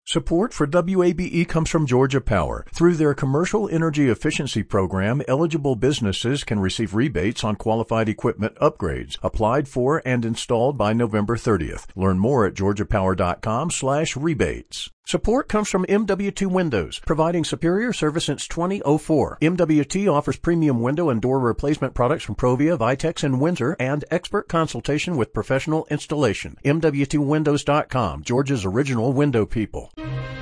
Support for WABE comes from Georgia Power. Through their Commercial Energy Efficiency Program, eligible businesses can receive rebates on qualified equipment upgrades, applied for and installed by November 30th. Learn more at georgiapower.com/rebates. Support comes from MWT Windows, providing superior service since 2004. MWT offers premium window and door replacement products from Provia, Vitex, and Windsor, and expert consultation with professional installation. MWTWindows.com, Georgia's original window people.